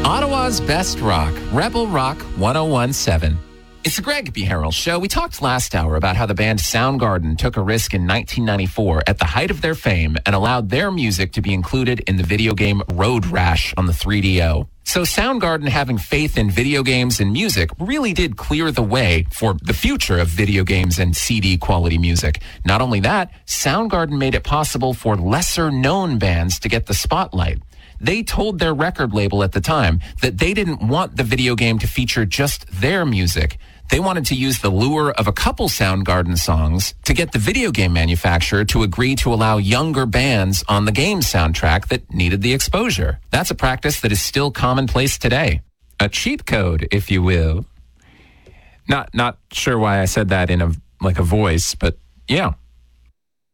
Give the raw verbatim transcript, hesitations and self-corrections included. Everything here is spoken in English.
Ottawa's best rock, Rebel Rock ten seventeen. It's the Greg Beharrell Show. We talked last hour about how the band Soundgarden took a risk in nineteen ninety-four at the height of their fame and allowed their music to be included in the video game Road Rash on the three D O. So Soundgarden having faith in video games and music really did clear the way for the future of video games and C D quality music. Not only that, Soundgarden made it possible for lesser known bands to get the spotlight. They told their record label at the time that they didn't want the video game to feature just their music. They wanted to use the lure of a couple Soundgarden songs to get the video game manufacturer to agree to allow younger bands on the game soundtrack that needed the exposure. That's a practice that is still commonplace today. A cheat code, if you will. Not not sure why I said that in a like a voice, but yeah.